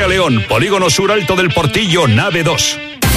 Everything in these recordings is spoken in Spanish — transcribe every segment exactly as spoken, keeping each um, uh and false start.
León, Polígono Sur Alto del Portillo, nave dos.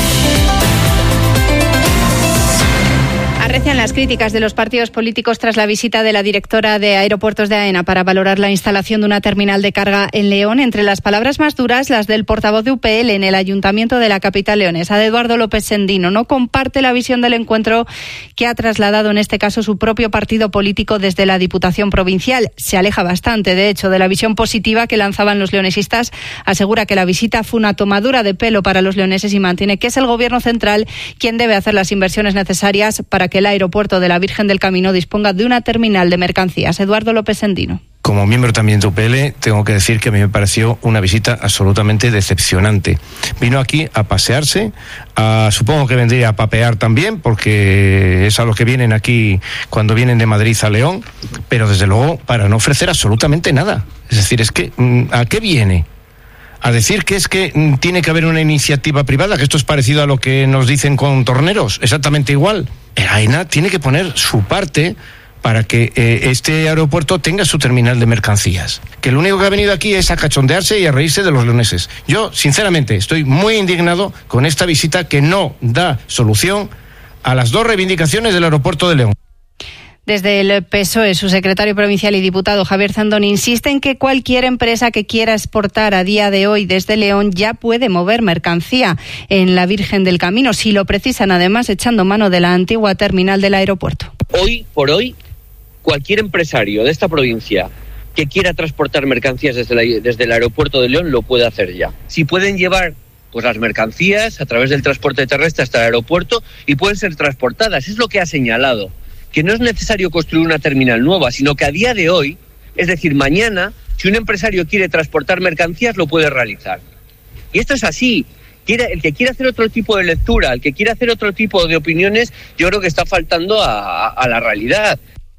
Arrecian las críticas de los partidos políticos tras la visita de la directora de Aeropuertos de AENA para valorar la instalación de una terminal de carga en León. Entre las palabras más duras, las del portavoz de U P L en el Ayuntamiento de la capital leonesa, de Eduardo López Sendino. No comparte la visión del encuentro que ha trasladado en este caso su propio partido político desde la Diputación Provincial. Se aleja bastante, de hecho, de la visión positiva que lanzaban los leonesistas. Asegura que la visita fue una tomadura de pelo para los leoneses y mantiene que es el Gobierno central quien debe hacer las inversiones necesarias para que el aeropuerto de la Virgen del Camino disponga de una terminal de mercancías. Eduardo López Sendino. Como miembro también de U P L, tengo que decir que a mí me pareció una visita absolutamente decepcionante. Vino aquí a pasearse, a, supongo que vendría a papear también, porque es a lo que vienen aquí cuando vienen de Madrid a León, pero desde luego para no ofrecer absolutamente nada. Es decir, es que, ¿a qué viene? A decir que es que tiene que haber una iniciativa privada, que esto es parecido a lo que nos dicen con Torneros, exactamente igual. AENA tiene que poner su parte para que eh, este aeropuerto tenga su terminal de mercancías. Que lo único que ha venido aquí es a cachondearse y a reírse de los leoneses. Yo, sinceramente, estoy muy indignado con esta visita que no da solución a las dos reivindicaciones del aeropuerto de León. Desde el P S O E, su secretario provincial y diputado Javier Zandón insiste en que cualquier empresa que quiera exportar a día de hoy desde León ya puede mover mercancía en la Virgen del Camino, si lo precisan, además echando mano de la antigua terminal del aeropuerto. Hoy por hoy, cualquier empresario de esta provincia que quiera transportar mercancías desde, la, desde el aeropuerto de León lo puede hacer ya. Si pueden llevar pues las mercancías a través del transporte terrestre hasta el aeropuerto y pueden ser transportadas, es lo que ha señalado. Que no es necesario construir una terminal nueva, sino que a día de hoy, es decir, mañana, si un empresario quiere transportar mercancías, lo puede realizar. Y esto es así. Quiere, el que quiere hacer otro tipo de lectura, el que quiere hacer otro tipo de opiniones, yo creo que está faltando a, a, a la realidad.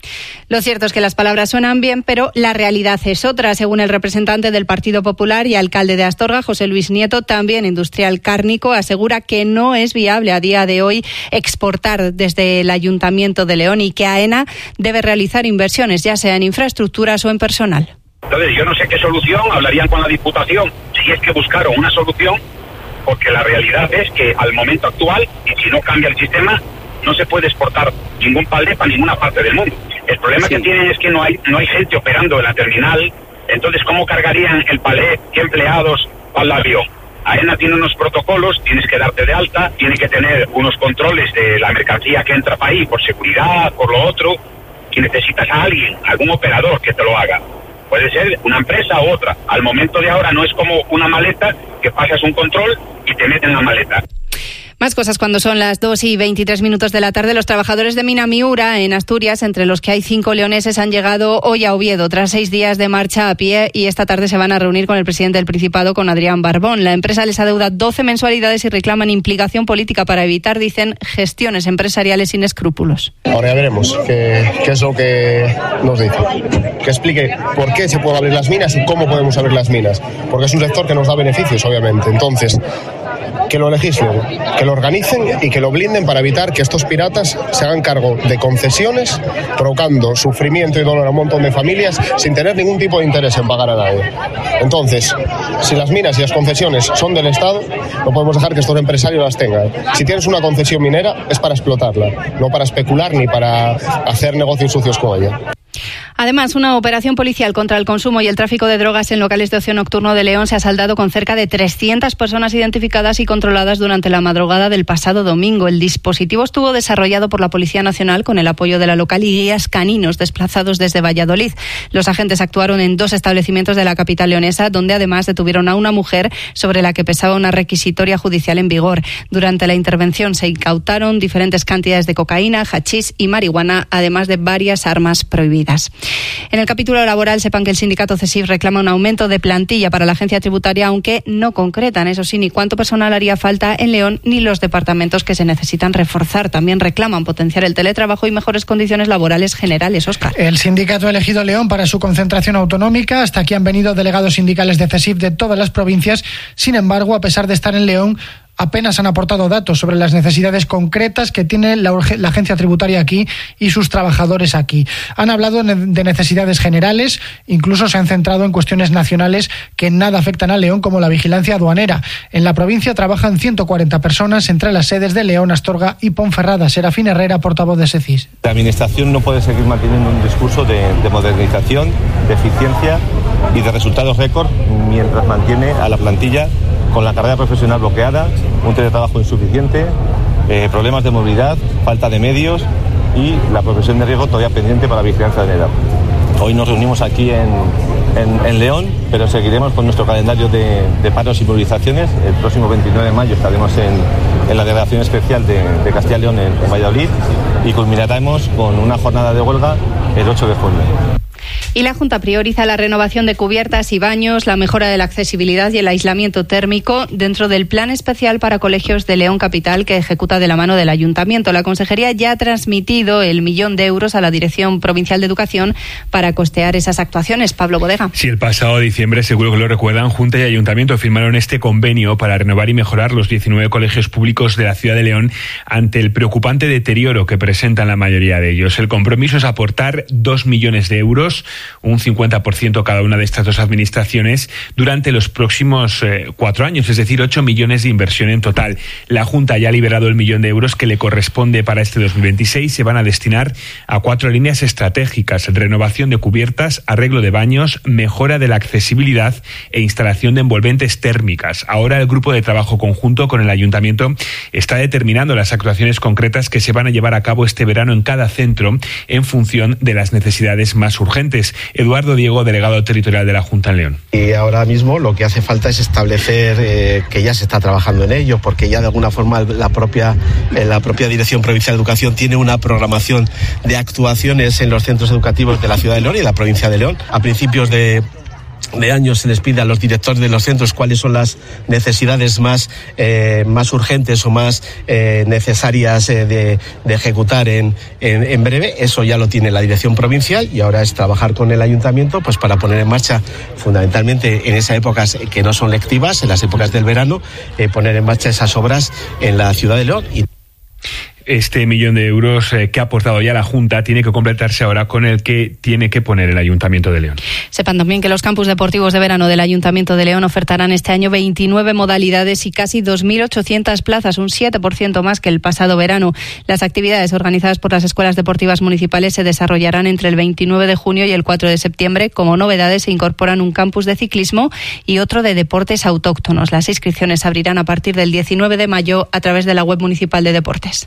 Lo cierto es que las palabras suenan bien, pero la realidad es otra. Según el representante del Partido Popular y alcalde de Astorga, José Luis Nieto, también industrial cárnico, asegura que no es viable a día de hoy exportar desde el Ayuntamiento de León y que AENA debe realizar inversiones, ya sea en infraestructuras o en personal. Entonces, yo no sé qué solución hablarían con la Diputación, si es que buscaron una solución, porque la realidad es que al momento actual, y si no cambia el sistema, no se puede exportar ningún palé para ninguna parte del mundo. El problema sí. que tienen es que no hay no hay gente operando en la terminal, entonces ¿cómo cargarían el palé? ¿Qué empleados para el avión? AENA tiene unos protocolos, tienes que darte de alta, tiene que tener unos controles de la mercancía que entra para ahí, por seguridad, por lo otro, y necesitas a alguien, algún operador que te lo haga. Puede ser una empresa u otra. Al momento de ahora no es como una maleta que pasas un control y te meten la maleta. Más cosas cuando son las dos y veintitrés minutos de la tarde. Los trabajadores de Mina Miura, en Asturias, entre los que hay cinco leoneses, han llegado hoy a Oviedo tras seis días de marcha a pie y esta tarde se van a reunir con el presidente del Principado, con Adrián Barbón. La empresa les adeuda doce mensualidades y reclaman implicación política para evitar, dicen, gestiones empresariales sin escrúpulos. Ahora ya veremos qué, qué es lo que nos dice. Que explique por qué se pueden abrir las minas y cómo podemos abrir las minas. Porque es un sector que nos da beneficios, obviamente. Entonces, que lo legislen, que lo organicen y que lo blinden para evitar que estos piratas se hagan cargo de concesiones, provocando sufrimiento y dolor a un montón de familias sin tener ningún tipo de interés en pagar a nadie. Entonces, si las minas y las concesiones son del Estado, no podemos dejar que estos empresarios las tengan. Si tienes una concesión minera, es para explotarla, no para especular ni para hacer negocios sucios con ella. Además, una operación policial contra el consumo y el tráfico de drogas en locales de ocio nocturno de León se ha saldado con cerca de trescientas personas identificadas y controladas durante la madrugada del pasado domingo. El dispositivo estuvo desarrollado por la Policía Nacional con el apoyo de la local y guías caninos desplazados desde Valladolid. Los agentes actuaron en dos establecimientos de la capital leonesa, donde además detuvieron a una mujer sobre la que pesaba una requisitoria judicial en vigor. Durante la intervención se incautaron diferentes cantidades de cocaína, hachís y marihuana, además de varias armas prohibidas. En el capítulo laboral, sepan que el sindicato CESIF reclama un aumento de plantilla para la agencia tributaria, aunque no concretan, eso sí, ni cuánto personal haría falta en León ni los departamentos que se necesitan reforzar. También reclaman potenciar el teletrabajo y mejores condiciones laborales generales. Óscar. El sindicato ha elegido León para su concentración autonómica. Hasta aquí han venido delegados sindicales de CESIF de todas las provincias. Sin embargo, a pesar de estar en León, apenas han aportado datos sobre las necesidades concretas que tiene la, la agencia tributaria aquí y sus trabajadores aquí. Han hablado de necesidades generales, incluso se han centrado en cuestiones nacionales que en nada afectan a León, como la vigilancia aduanera. En la provincia trabajan ciento cuarenta personas entre las sedes de León, Astorga y Ponferrada. Serafín Herrera, portavoz de SECIS. La Administración no puede seguir manteniendo un discurso de, de modernización, de eficiencia y de resultados récord mientras mantiene a la plantilla con la carrera profesional bloqueada, un teletrabajo insuficiente, eh, problemas de movilidad, falta de medios y la profesión de riesgo todavía pendiente para la vigilancia de edad. Hoy nos reunimos aquí en, en, en León, pero seguiremos con nuestro calendario de, de paros y movilizaciones. El próximo veintinueve de mayo estaremos en, en la delegación especial de, de Castilla y León en, en Valladolid y culminaremos con una jornada de huelga el ocho de junio. Y la Junta prioriza la renovación de cubiertas y baños, la mejora de la accesibilidad y el aislamiento térmico dentro del Plan Especial para Colegios de León Capital que ejecuta de la mano del Ayuntamiento. La Consejería ya ha transmitido el millón de euros a la Dirección Provincial de Educación para costear esas actuaciones. Pablo Bodega. Sí, el pasado diciembre, seguro que lo recuerdan, Junta y Ayuntamiento firmaron este convenio para renovar y mejorar los diecinueve colegios públicos de la ciudad de León ante el preocupante deterioro que presentan la mayoría de ellos. El compromiso es aportar dos millones de euros, un cincuenta por ciento cada una de estas dos administraciones durante los próximos eh, cuatro años, es decir, ocho millones de inversión en total. La Junta ya ha liberado el millón de euros que le corresponde para este dos mil veintiséis. Se van a destinar a cuatro líneas estratégicas: renovación de cubiertas, arreglo de baños, mejora de la accesibilidad e instalación de envolventes térmicas. Ahora el grupo de trabajo conjunto con el Ayuntamiento está determinando las actuaciones concretas que se van a llevar a cabo este verano en cada centro en función de las necesidades más urgentes. Eduardo Diego, delegado territorial de la Junta en León. Y ahora mismo lo que hace falta es establecer eh, que ya se está trabajando en ello, porque ya de alguna forma la propia, eh, la propia Dirección Provincial de Educación tiene una programación de actuaciones en los centros educativos de la ciudad de León y de la provincia de León. A principios de de años se les pide a los directores de los centros cuáles son las necesidades más, eh, más urgentes o más eh, necesarias eh, de, de ejecutar en, en, en breve. Eso ya lo tiene la Dirección Provincial y ahora es trabajar con el Ayuntamiento pues para poner en marcha, fundamentalmente en esas épocas que no son lectivas, en las épocas del verano, eh, poner en marcha esas obras en la ciudad de León. Y este millón de euros eh, que ha aportado ya la Junta tiene que completarse ahora con el que tiene que poner el Ayuntamiento de León. Sepan también que los campus deportivos de verano del Ayuntamiento de León ofertarán este año veintinueve modalidades y casi dos mil ochocientas plazas, un siete por ciento más que el pasado verano. Las actividades organizadas por las escuelas deportivas municipales se desarrollarán entre el veintinueve de junio y el cuatro de septiembre. Como novedades se incorporan un campus de ciclismo y otro de deportes autóctonos. Las inscripciones se abrirán a partir del diecinueve de mayo a través de la web municipal de deportes.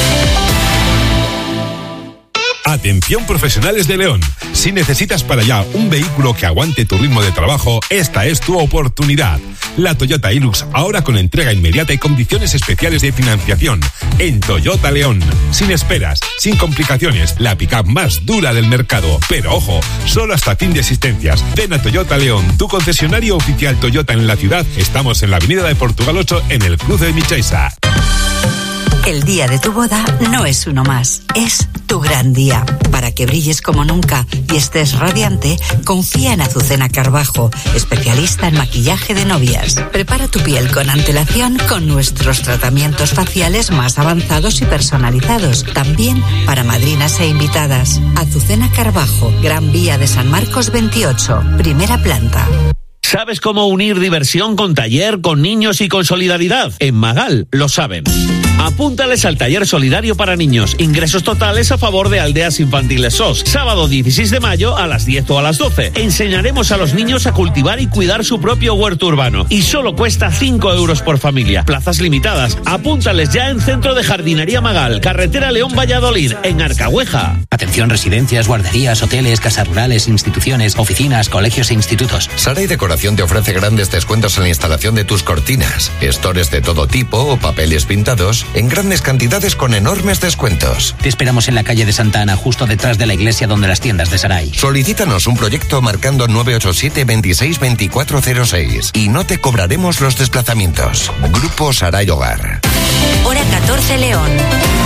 Atención profesionales de León. Si necesitas para allá un vehículo que aguante tu ritmo de trabajo, esta es tu oportunidad. La Toyota Hilux, ahora con entrega inmediata y condiciones especiales de financiación. En Toyota León. Sin esperas, sin complicaciones, la pick-up más dura del mercado. Pero ojo, solo hasta fin de existencias. Ven a Toyota León, tu concesionario oficial Toyota en la ciudad. Estamos en la avenida de Portugal ocho, en el cruce de Michaisa. El día de tu boda no es uno más, es tu gran día. Para que brilles como nunca y estés radiante, confía en Azucena Carbajo, especialista en maquillaje de novias. Prepara tu piel con antelación con nuestros tratamientos faciales más avanzados y personalizados. También para madrinas e invitadas. Azucena Carbajo, Gran Vía de San Marcos veintiocho, primera planta. ¿Sabes cómo unir diversión con taller, con niños y con solidaridad? En Magal lo saben. Apúntales al taller solidario para niños. Ingresos totales a favor de Aldeas Infantiles S O S. Sábado dieciséis de mayo a las diez o a las doce. Enseñaremos a los niños a cultivar y cuidar su propio huerto urbano. Y solo cuesta cinco euros por familia. Plazas limitadas. Apúntales ya en Centro de Jardinería Magal, Carretera León Valladolid, en Arcahueja. Atención residencias, guarderías, hoteles, casas rurales, instituciones, oficinas, colegios e institutos. Saray Decoración te ofrece grandes descuentos en la instalación de tus cortinas, estores de todo tipo o papeles pintados en grandes cantidades con enormes descuentos. Te esperamos en la calle de Santa Ana, justo detrás de la iglesia donde las tiendas de Saray. Solicítanos un proyecto marcando nueve ocho siete, veintiséis, veinticuatro cero seis y no te cobraremos los desplazamientos. Grupo Saray Hogar. Hora catorce León.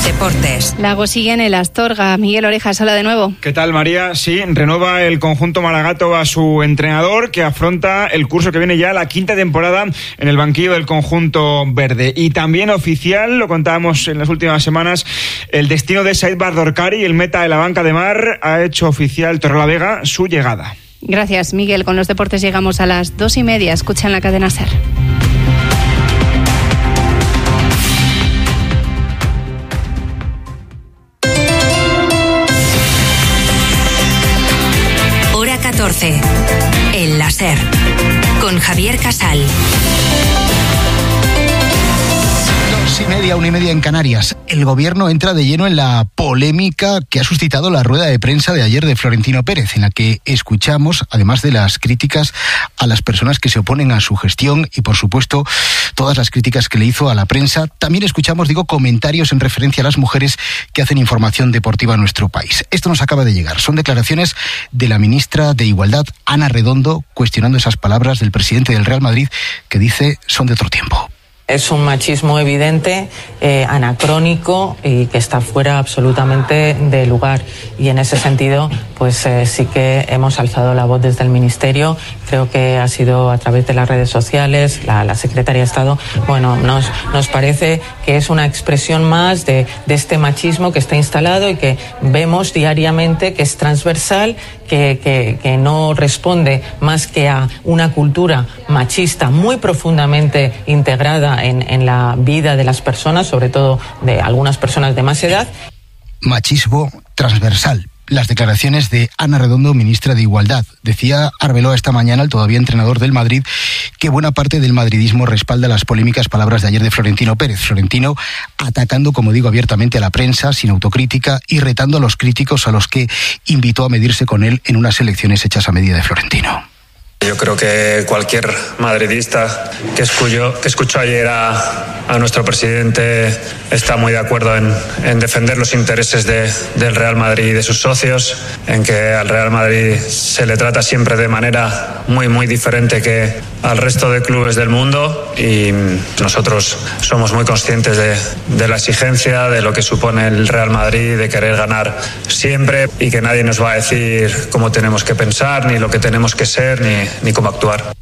Deportes. Lago sigue en el Astorga. Miguel Orejas, hola de nuevo. ¿Qué tal, María? Sí, renueva el conjunto Maragato a su entrenador, que afronta el curso que viene ya, la quinta temporada en el banquillo del conjunto verde. Y también oficial, lo contábamos en las últimas semanas, el destino de Said Bardorkari, el meta de la banca de Mar, ha hecho oficial Torrelavega su llegada. Gracias, Miguel. Con los deportes llegamos a las dos y media. Escucha en la cadena SER. Hora catorce. El láser. Con Javier Casal. Dos y media, una y media en Canarias. El gobierno entra de lleno en la polémica que ha suscitado la rueda de prensa de ayer de Florentino Pérez, en la que escuchamos, además de las críticas a las personas que se oponen a su gestión y, por supuesto, todas las críticas que le hizo a la prensa, también escuchamos, digo, comentarios en referencia a las mujeres que hacen información deportiva en nuestro país. Esto nos acaba de llegar. Son declaraciones de la ministra de Igualdad, Ana Redondo, cuestionando esas palabras del presidente del Real Madrid, que dice son de otro tiempo. Es un machismo evidente, eh, anacrónico y que está fuera absolutamente de lugar. Y en ese sentido, pues eh, sí que hemos alzado la voz desde el Ministerio. Creo que ha sido a través de las redes sociales, la, la Secretaría de Estado. Bueno, nos, nos parece que es una expresión más de, de este machismo que está instalado y que vemos diariamente que es transversal, que, que, que no responde más que a una cultura machista muy profundamente integrada En, en la vida de las personas, sobre todo de algunas personas de más edad. Machismo transversal. Las declaraciones de Ana Redondo, ministra de Igualdad. Decía Arbeloa esta mañana, el todavía entrenador del Madrid, que buena parte del madridismo respalda las polémicas palabras de ayer de Florentino Pérez. Florentino atacando, como digo, abiertamente a la prensa, sin autocrítica, y retando a los críticos a los que invitó a medirse con él en unas elecciones hechas a medida de Florentino. Yo creo que cualquier madridista que escuchó, que escuchó ayer a, a nuestro presidente está muy de acuerdo en, en defender los intereses de, del Real Madrid y de sus socios, en que al Real Madrid se le trata siempre de manera muy, muy diferente que al resto de clubes del mundo, y nosotros somos muy conscientes de, de la exigencia, de lo que supone el Real Madrid, de querer ganar siempre, y que nadie nos va a decir cómo tenemos que pensar, ni lo que tenemos que ser, ni ni cómo actuar.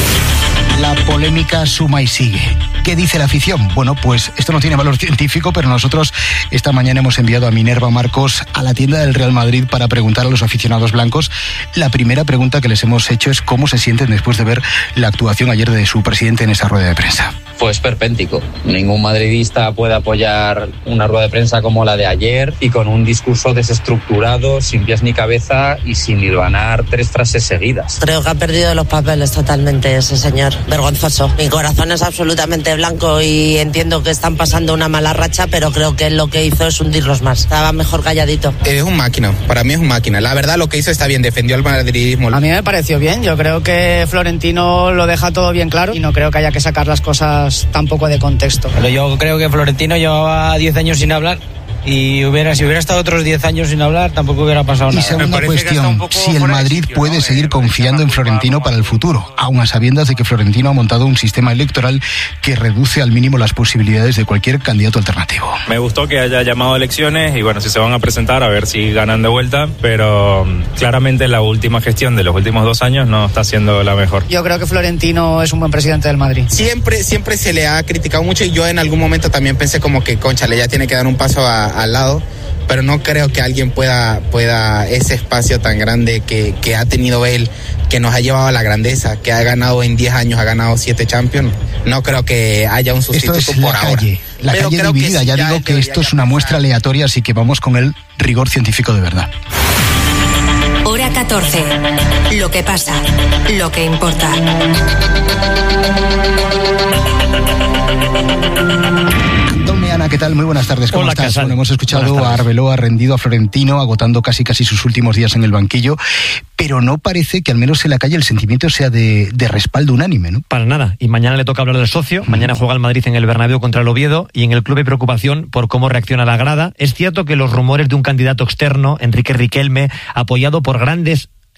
La polémica suma y sigue. ¿Qué dice la afición? Bueno, pues esto no tiene valor científico, pero nosotros esta mañana hemos enviado a Minerva Marcos a la tienda del Real Madrid para preguntar a los aficionados blancos. La primera pregunta que les hemos hecho es cómo se sienten después de ver la actuación ayer de su presidente en esa rueda de prensa. Pues esperpéntico. Ningún madridista puede apoyar una rueda de prensa como la de ayer y con un discurso desestructurado, sin pies ni cabeza y sin hilvanar tres frases seguidas. Creo que ha perdido los papeles totalmente ese señor. Vergonzoso. Mi corazón es absolutamente blanco y entiendo que están pasando una mala racha, pero creo que lo que hizo es hundirlos más. Estaba mejor calladito. Es un máquina. Para mí es un máquina. La verdad, lo que hizo está bien. Defendió al madridismo. A mí me pareció bien. Yo creo que Florentino lo deja todo bien claro y no creo que haya que sacar las cosas tampoco de contexto. Pero yo creo que Florentino llevaba diez años sin hablar y hubiera, si hubiera estado otros diez años sin hablar tampoco hubiera pasado nada. Y segunda cuestión, si el Madrid puede seguir confiando en Florentino para el futuro, aun a sabiendas de que Florentino ha montado un sistema electoral que reduce al mínimo las posibilidades de cualquier candidato alternativo. Me gustó que haya llamado a elecciones y bueno, si se van a presentar a ver si ganan de vuelta, pero claramente la última gestión de los últimos dos años no está siendo la mejor. Yo creo que Florentino es un buen presidente del Madrid. Siempre, siempre se le ha criticado mucho y yo en algún momento también pensé como que Conchale ya tiene que dar un paso a al lado, pero no creo que alguien pueda, pueda ese espacio tan grande que, que ha tenido él, que nos ha llevado a la grandeza, que ha ganado en diez años, ha ganado siete Champions. No creo que haya un sustituto esto es por la ahora. Calle, la pero calle dividida, sí, ya, ya digo que esto es una muestra aleatoria, así que vamos con el rigor científico de verdad. Hora catorce. Lo que pasa, lo que importa. Ana, ¿qué tal? Muy buenas tardes, ¿cómo Hola, estás? Casal. Bueno, hemos escuchado a Arbeloa rendido a Florentino, agotando casi casi sus últimos días en el banquillo, pero no parece que al menos en la calle el sentimiento sea de, de respaldo unánime, ¿no? Para nada, y mañana le toca hablar del socio, mañana juega el Madrid en el Bernabéu contra el Oviedo, y en el club hay preocupación por cómo reacciona la grada. Es cierto que los rumores de un candidato externo, Enrique Riquelme, apoyado por grandes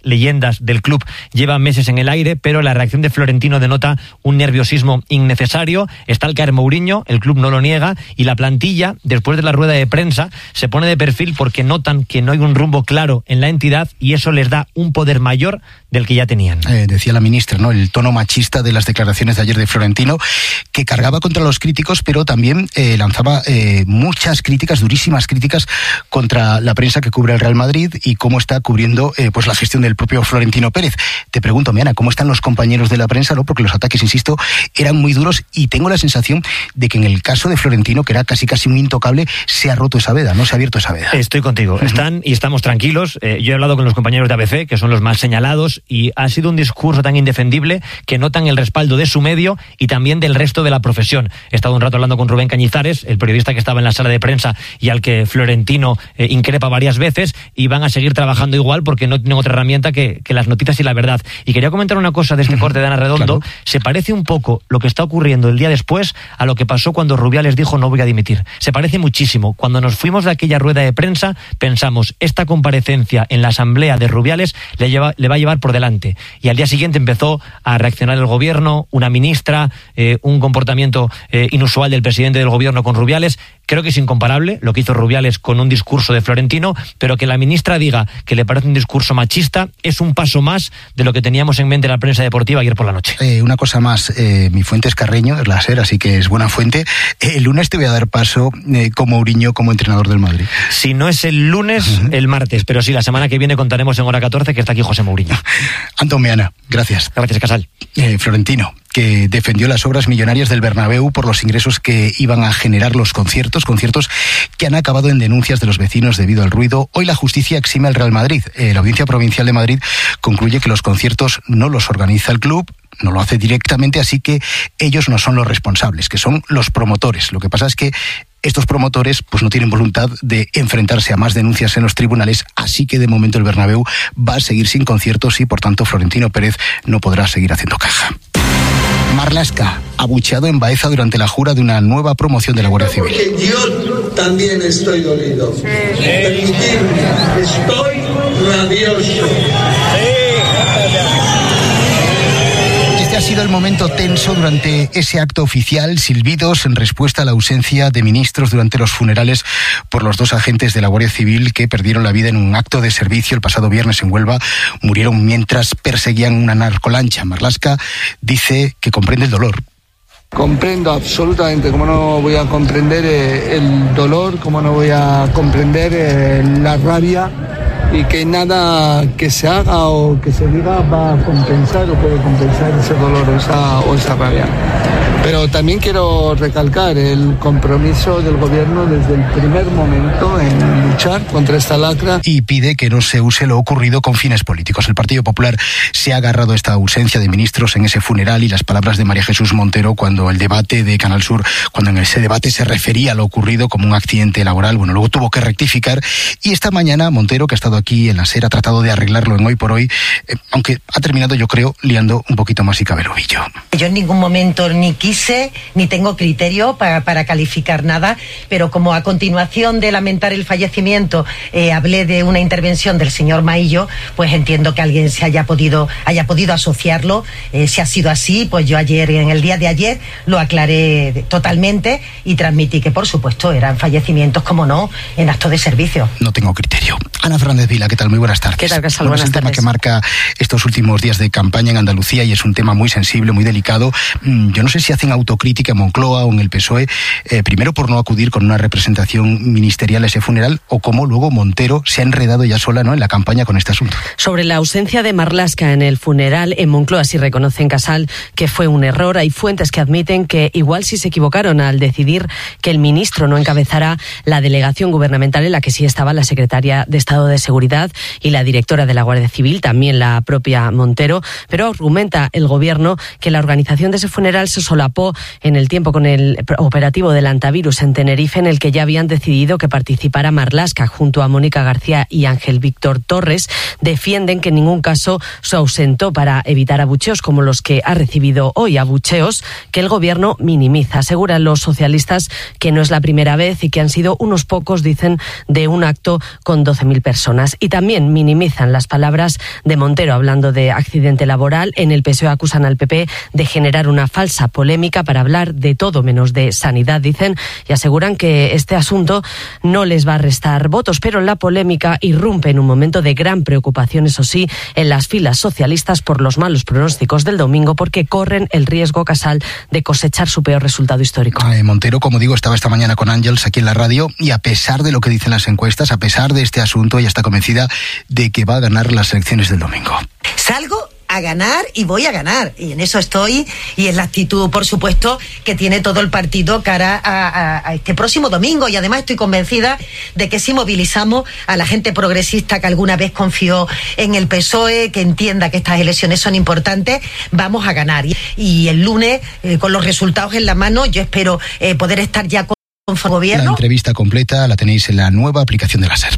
leyendas del club llevan meses en el aire, pero la reacción de Florentino denota un nerviosismo innecesario. Está al caer Mourinho, el club no lo niega, y la plantilla, después de la rueda de prensa, se pone de perfil porque notan que no hay un rumbo claro en la entidad y eso les da un poder mayor del que ya tenían. Eh, decía la ministra, ¿no?, el tono machista de las declaraciones de ayer de Florentino, que cargaba contra los críticos, pero también eh, lanzaba eh, muchas críticas, durísimas críticas contra la prensa que cubre el Real Madrid y cómo está cubriendo eh, pues la gestión del propio Florentino Pérez. Te pregunto, Meana, ¿cómo están los compañeros de la prensa? ¿No? Porque los ataques, insisto, eran muy duros y tengo la sensación de que en el caso de Florentino, que era casi casi un intocable, se ha roto esa veda, no se ha abierto esa veda. Estoy contigo. Uh-huh. Están y estamos tranquilos. Eh, yo he hablado con los compañeros de A B C, que son los más señalados, y ha sido un discurso tan indefendible que notan el respaldo de su medio y también del resto de la profesión. He estado un rato hablando con Rubén Cañizares, el periodista que estaba en la sala de prensa y al que Florentino eh, increpa varias veces, y van a seguir trabajando igual porque no tienen otra herramienta que, que las noticias y la verdad. Y quería comentar una cosa de este corte de Ana Redondo. Claro. Se parece un poco lo que está ocurriendo el día después a lo que pasó cuando Rubiales dijo no voy a dimitir. Se parece muchísimo. Cuando nos fuimos de aquella rueda de prensa pensamos, esta comparecencia en la asamblea de Rubiales le, lleva, le va a llevar por delante. Y al día siguiente empezó a reaccionar el gobierno, una ministra, eh, un comportamiento eh, inusual del presidente del gobierno con Rubiales. Creo que es incomparable lo que hizo Rubiales con un discurso de Florentino, pero que la ministra diga que le parece un discurso machista es un paso más de lo que teníamos en mente la prensa deportiva ayer por la noche. Eh, una cosa más, eh, mi fuente es Carreño, es la SER, así que es buena fuente. Eh, el lunes te voy a dar paso eh, con Mourinho como entrenador del Madrid. Si no es el lunes, uh-huh. el martes, pero sí, la semana que viene contaremos en hora catorce que está aquí José Mourinho. Antón Meana, gracias. Gracias, Casal. Eh, Florentino, que defendió las obras millonarias del Bernabéu por los ingresos que iban a generar los conciertos, conciertos que han acabado en denuncias de los vecinos debido al ruido. Hoy la justicia exime al Real Madrid. Eh, la Audiencia Provincial de Madrid concluye que los conciertos no los organiza el club, no lo hace directamente, así que ellos no son los responsables, que son los promotores. Lo que pasa es que estos promotores pues no tienen voluntad de enfrentarse a más denuncias en los tribunales, así que de momento el Bernabéu va a seguir sin conciertos y por tanto Florentino Pérez no podrá seguir haciendo caja. Marlaska, abucheado en Baeza durante la jura de una nueva promoción de la Guardia Civil. Porque yo también estoy dolido. Permitirme, estoy rabioso. Ha sido el momento tenso durante ese acto oficial, silbidos en respuesta a la ausencia de ministros durante los funerales por los dos agentes de la Guardia Civil que perdieron la vida en un acto de servicio el pasado viernes en Huelva. Murieron mientras perseguían una narcolancha. Marlaska dice que comprende el dolor. Comprendo absolutamente, cómo no voy a comprender eh, el dolor, cómo no voy a comprender eh, la rabia, y que nada que se haga o que se diga va a compensar o puede compensar ese dolor o esa, o esa rabia. Pero también quiero recalcar el compromiso del gobierno desde el primer momento en luchar contra esta lacra. Y pide que no se use lo ocurrido con fines políticos. El Partido Popular se ha agarrado a esta ausencia de ministros en ese funeral y las palabras de María Jesús Montero cuando el debate de Canal Sur, cuando en ese debate se refería a lo ocurrido como un accidente laboral. Bueno, luego tuvo que rectificar y esta mañana Montero, que ha estado aquí en la SER, ha tratado de arreglarlo en Hoy por Hoy, eh, aunque ha terminado, yo creo, liando un poquito más y cabe el ovillo. Yo en ningún momento ni quise ni tengo criterio para, para calificar nada, pero como a continuación de lamentar el fallecimiento eh, hablé de una intervención del señor Maillo, pues entiendo que alguien se haya podido haya podido asociarlo. Eh, si ha sido así, pues yo ayer, en el día de ayer, lo aclaré totalmente y transmití que por supuesto eran fallecimientos, como no, en acto de servicio. No tengo criterio. Ana Fernández Vila, ¿qué tal? Muy buenas tardes. ¿Qué tal, Casal? Bueno, Buenas es el tardes. tema que marca estos últimos días de campaña en Andalucía y es un tema muy sensible, muy delicado. Yo no sé si hacen autocrítica en Moncloa o en el P S O E, eh, primero por no acudir con una representación ministerial a ese funeral, o cómo luego Montero se ha enredado ya sola, ¿no?, en la campaña con este asunto. Sobre la ausencia de Marlaska en el funeral en Moncloa, sí reconocen, Casal, que fue un error. Hay fuentes que admiten que igual sí se equivocaron al decidir que el ministro no encabezara la delegación gubernamental en la que sí estaba la secretaria de Estado de Seguridad y la directora de la Guardia Civil, también la propia Montero, pero argumenta el gobierno que la organización de ese funeral se solapó en el tiempo con el operativo del Antavirus en Tenerife, en el que ya habían decidido que participara Marlaska junto a Mónica García y Ángel Víctor Torres. Defienden que en ningún caso se ausentó para evitar abucheos como los que ha recibido hoy, abucheos que el gobierno minimiza. Aseguran los socialistas que no es la primera vez y que han sido unos pocos, dicen, de un acto con doce mil personas. víctimas. Y también minimizan las palabras de Montero hablando de accidente laboral. En el P S O E acusan al P P de generar una falsa polémica para hablar de todo menos de sanidad, dicen, y aseguran que este asunto no les va a restar votos, pero la polémica irrumpe en un momento de gran preocupación, eso sí, en las filas socialistas por los malos pronósticos del domingo, porque corren el riesgo, Casal, de cosechar su peor resultado histórico. Eh, Montero, como digo, estaba esta mañana con Ángels aquí en la radio y a pesar de lo que dicen las encuestas, a pesar de este asunto, ella está convencida de que va a ganar las elecciones del domingo. Salgo a ganar y voy a ganar, y en eso estoy, y es la actitud, por supuesto, que tiene todo el partido cara a, a, a este próximo domingo, y además estoy convencida de que si movilizamos a la gente progresista que alguna vez confió en el P S O E, que entienda que estas elecciones son importantes, vamos a ganar. Y, y el lunes, eh, con los resultados en la mano, yo espero eh, poder estar ya con, con el gobierno. La entrevista completa la tenéis en la nueva aplicación de la SER.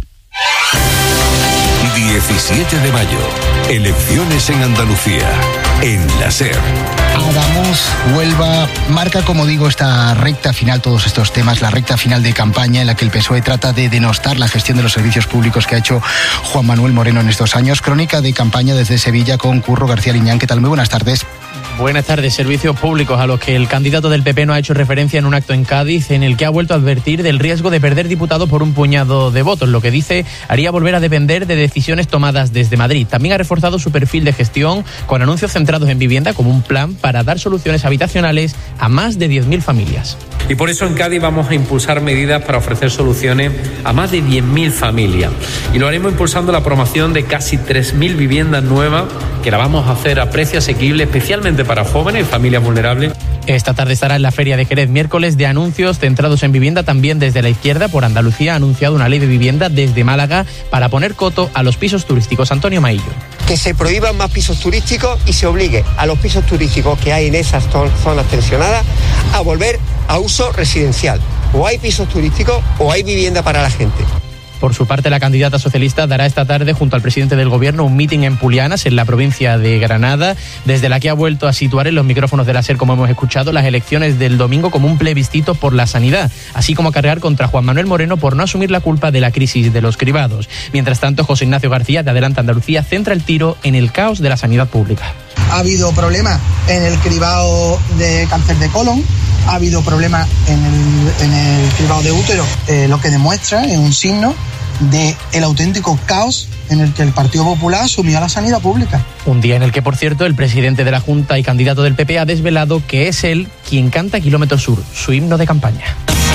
diecisiete de mayo, elecciones en Andalucía, en la SER. Adamuz, Huelva, marca, como digo, esta recta final, todos estos temas, la recta final de campaña en la que el P S O E trata de denostar la gestión de los servicios públicos que ha hecho Juan Manuel Moreno en estos años. Crónica de campaña desde Sevilla con Curro García Liñán. ¿Qué tal? Muy buenas tardes. Buenas tardes. Servicios públicos a los que el candidato del P P no ha hecho referencia en un acto en Cádiz, en el que ha vuelto a advertir del riesgo de perder diputados por un puñado de votos, lo que dice haría volver a depender de decisiones tomadas desde Madrid. También ha reforzado su perfil de gestión con anuncios centrados en vivienda como un plan para dar soluciones habitacionales a más de diez mil familias. Y por eso en Cádiz vamos a impulsar medidas para ofrecer soluciones a más de diez mil familias. Y lo haremos impulsando la promoción de casi tres mil viviendas nuevas, que la vamos a hacer a precio asequible, especialmente para jóvenes y familias vulnerables. Esta tarde estará en la Feria de Jerez, miércoles de anuncios centrados en vivienda. También desde la izquierda, por Andalucía, ha anunciado una ley de vivienda desde Málaga para poner coto a los pisos turísticos. Antonio Maillo. Que se prohíban más pisos turísticos y se obligue a los pisos turísticos que hay en esas zonas tensionadas a volver a uso residencial. O hay pisos turísticos o hay vivienda para la gente. Por su parte, la candidata socialista dará esta tarde junto al presidente del gobierno un mitin en Pulianas, en la provincia de Granada, desde la que ha vuelto a situar en los micrófonos de la SER, como hemos escuchado, las elecciones del domingo como un plebiscito por la sanidad, así como a cargar contra Juan Manuel Moreno por no asumir la culpa de la crisis de los cribados. Mientras tanto, José Ignacio García, de Adelante Andalucía, centra el tiro en el caos de la sanidad pública. Ha habido problemas en el cribado de cáncer de colon, ha habido problemas en el, en el cribado de útero, eh, lo que demuestra es un signo de el auténtico caos en el que el Partido Popular asumió la sanidad pública. Un día en el que, por cierto, el presidente de la Junta y candidato del P P ha desvelado que es él quien canta Kilómetro Sur, su himno de campaña.